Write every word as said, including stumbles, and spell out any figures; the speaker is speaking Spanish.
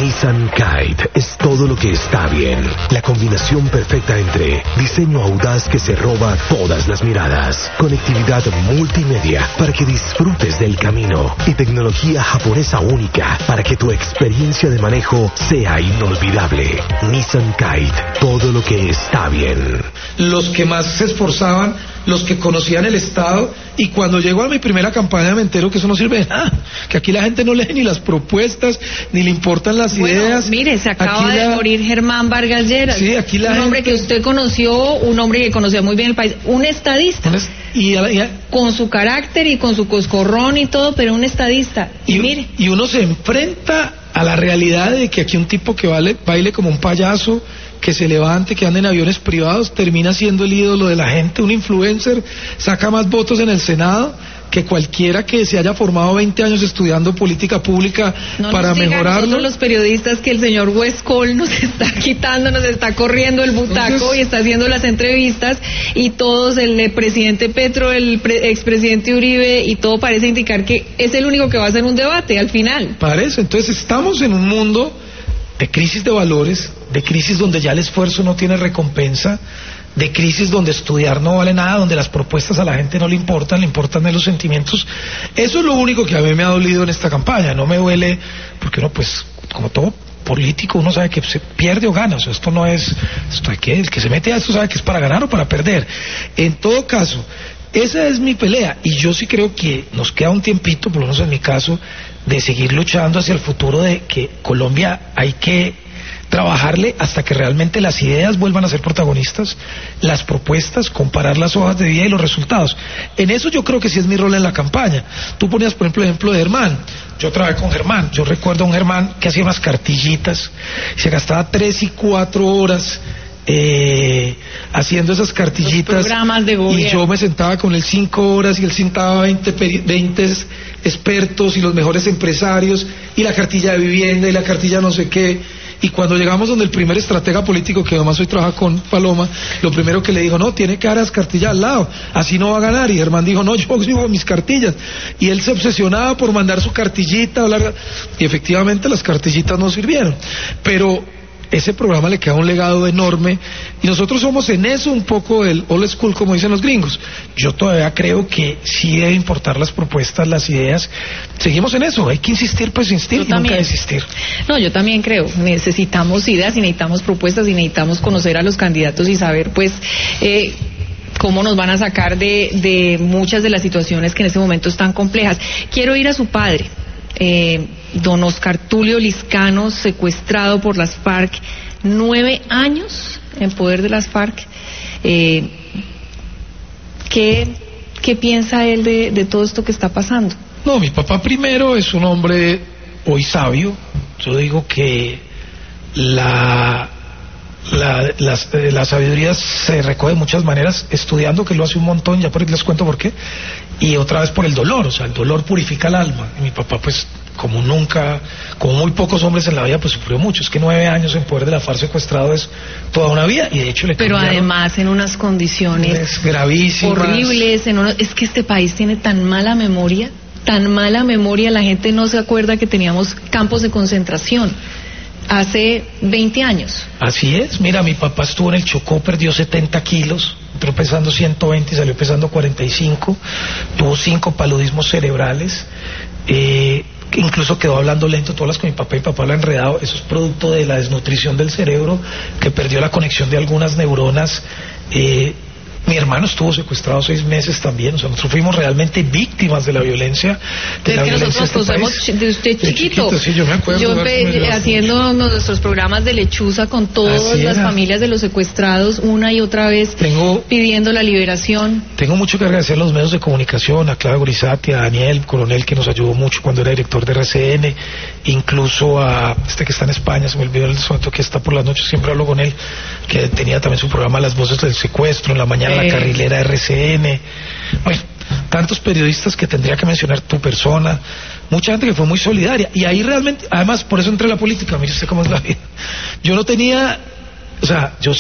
Nissan Kite es todo lo que está bien. La combinación perfecta entre diseño audaz que se roba todas las miradas, conectividad multimedia para que disfrutes del camino y tecnología japonesa única para que tu experiencia de manejo sea inolvidable. Nissan Kite, todo lo que está bien. Los que más se esforzaban, los que conocían el Estado, y cuando llego a mi primera campaña me entero que eso no sirve de nada, que aquí la gente no lee ni las propuestas, ni le importan las bueno, ideas. Mire, se acaba aquí de la... morir Germán Vargas Lleras, sí, aquí la un gente... hombre que usted conoció, un hombre que conocía muy bien el país, un estadista, un est... y, a... y a... con su carácter y con su coscorrón y todo, pero un estadista, y, y mire. Y uno se enfrenta a la realidad de que aquí un tipo que vale, baile como un payaso, que se levante, que ande en aviones privados, termina siendo el ídolo de la gente, un influencer, saca más votos en el Senado que cualquiera que se haya formado veinte años estudiando política pública no para nos digan mejorarlo. Nosotros los periodistas que el señor Huescol nos está quitando, nos está corriendo el butaco. Entonces, y está haciendo las entrevistas, y todos, el presidente Petro, el pre expresidente Uribe, y todo parece indicar que es el único que va a hacer un debate al final. Parece, entonces estamos en un mundo de crisis de valores, de crisis donde ya el esfuerzo no tiene recompensa, de crisis donde estudiar no vale nada, donde las propuestas a la gente no le importan, le importan de los sentimientos. Eso es lo único que a mí me ha dolido en esta campaña. No me duele, porque uno, pues, como todo político, uno sabe que se pierde o gana. O sea, esto no es, esto hay que, el que se mete a esto sabe que es para ganar o para perder. En todo caso, esa es mi pelea, y yo sí creo que nos queda un tiempito, por lo menos en mi caso, de seguir luchando hacia el futuro, de que Colombia hay que trabajarle hasta que realmente las ideas vuelvan a ser protagonistas, las propuestas, comparar las hojas de vida y los resultados. En eso yo creo que sí es mi rol en la campaña. Tú ponías, por ejemplo, el ejemplo de Germán. Yo trabajé con Germán. Yo recuerdo a un Germán que hacía unas cartillitas, se gastaba tres y cuatro horas Eh, haciendo esas cartillitas, y yo me sentaba con él cinco horas y él sentaba veinte, veinte expertos y los mejores empresarios, y la cartilla de vivienda y la cartilla no sé qué. Y cuando llegamos donde el primer estratega político, que además hoy trabaja con Paloma, lo primero que le dijo, no, tiene que dar las cartillas al lado, así no va a ganar. Y Germán dijo, no, yo digo mis cartillas. Y él se obsesionaba por mandar su cartillita, hablar, y efectivamente las cartillitas no sirvieron. Pero ese programa le queda un legado enorme, y nosotros somos en eso un poco el old school, como dicen los gringos. Yo todavía creo que sí debe importar las propuestas, las ideas. Seguimos en eso, hay que insistir, pues insistir y nunca desistir. No, yo también creo, necesitamos ideas y necesitamos propuestas y necesitamos conocer a los candidatos y saber, pues, eh, cómo nos van a sacar de, de muchas de las situaciones que en este momento están complejas. Quiero ir a su padre. Eh, don Oscar Tulio Lizcano, secuestrado por las FARC, nueve años en poder de las FARC. Eh, ¿qué, ¿Qué piensa él de, de todo esto que está pasando? No, mi papá primero es un hombre hoy sabio. Yo digo que la, la, la, la sabiduría se recoge de muchas maneras, estudiando, que lo hace un montón, ya por ahí les cuento por qué, y otra vez por el dolor. O sea, el dolor purifica el alma, y mi papá, pues, como nunca, como muy pocos hombres en la vida, pues sufrió mucho. Es que nueve años en poder de la FARC secuestrado es toda una vida, y de hecho le Pero además en unas condiciones gravísimas, horribles, en una... es que este país tiene tan mala memoria, tan mala memoria, la gente no se acuerda que teníamos campos de concentración hace veinte años. Así es, mira, mi papá estuvo en el Chocó, perdió setenta kilos, entró pesando ciento veinte y salió pesando cuarenta y cinco, tuvo cinco paludismos cerebrales, eh, incluso quedó hablando lento. Tú hablas con mi papá y mi papá habla enredado. Eso es producto de la desnutrición del cerebro, que perdió la conexión de algunas neuronas. eh, Mi hermano estuvo secuestrado seis meses también. O sea, nosotros fuimos realmente víctimas de la violencia. De la que violencia nosotros de este somos país. de usted De chiquito. chiquito, sí, yo me acuerdo. Yo empe- haciendo nuestros programas de lechuza con todas las familias de los secuestrados, una y otra vez, tengo, pidiendo la liberación. Tengo mucho que agradecer a los medios de comunicación, a Claudia Gorizati, a Daniel Coronel, que nos ayudó mucho cuando era director de R C N, incluso a este que está en España, se me olvidó el momento, que está por las noches, siempre hablo con él, que tenía también su programa Las Voces del Secuestro, en la mañana eh. La Carrilera R C N. Bueno, tantos periodistas que tendría que mencionar, tu persona, mucha gente que fue muy solidaria, y ahí realmente, además por eso entré a la política. Mire usted cómo es la vida. Yo no tenía, o sea, yo